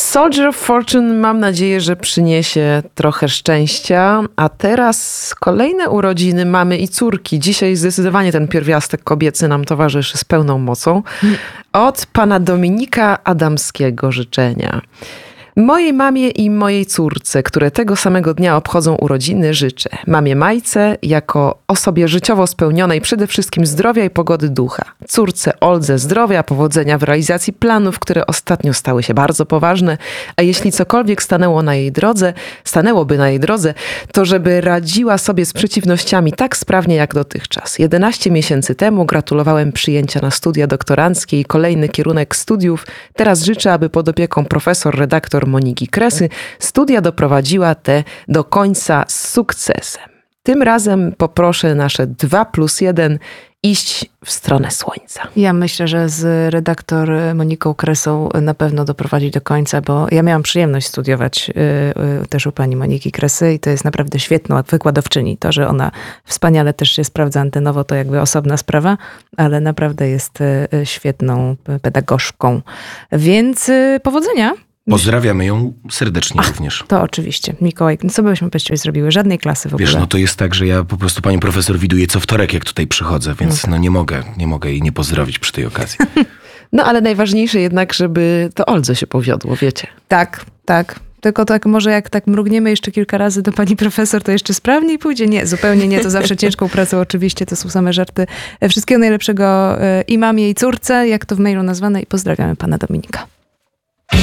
Soldier of Fortune mam nadzieję, że przyniesie trochę szczęścia. A teraz kolejne urodziny mamy i córki. Dzisiaj zdecydowanie ten pierwiastek kobiecy nam towarzyszy z pełną mocą. Od pana Dominika Adamskiego życzenia. Mojej mamie i mojej córce, które tego samego dnia obchodzą urodziny, życzę. Mamie Majce jako osobie życiowo spełnionej przede wszystkim zdrowia i pogody ducha. Córce Oldze zdrowia, powodzenia w realizacji planów, które ostatnio stały się bardzo poważne, a jeśli cokolwiek stanęłoby na jej drodze, to żeby radziła sobie z przeciwnościami tak sprawnie jak dotychczas. 11 miesięcy temu gratulowałem przyjęcia na studia doktoranckie i kolejny kierunek studiów. Teraz życzę, aby pod opieką redaktor Moniki Kresy studia doprowadziła te do końca z sukcesem. Tym razem poproszę nasze 2+1 iść w stronę słońca. Ja myślę, że z redaktor Moniką Kresą na pewno doprowadzi do końca, bo ja miałam przyjemność studiować też u pani Moniki Kresy i to jest naprawdę świetna wykładowczyni. To, że ona wspaniale też się sprawdza antenowo, to jakby osobna sprawa, ale naprawdę jest świetną pedagogzką. Więc powodzenia. Pozdrawiamy ją serdecznie również. To oczywiście. Mikołaj, co byśmy bez ciebie zrobiły? Żadnej klasy w ogóle. Wiesz, no to jest tak, że ja po prostu panią profesor widuję co wtorek, jak tutaj przychodzę, więc no nie mogę jej nie pozdrowić przy tej okazji. No ale najważniejsze jednak, żeby to Oldze się powiodło, wiecie. Tak. Tylko tak może jak tak mrugniemy jeszcze kilka razy do pani profesor, to jeszcze sprawniej pójdzie? Nie, zupełnie nie. To zawsze ciężką pracą oczywiście, to są same żarty. Wszystkiego najlepszego i mamie, i córce, jak to w mailu nazwane, i pozdrawiamy pana Dominika.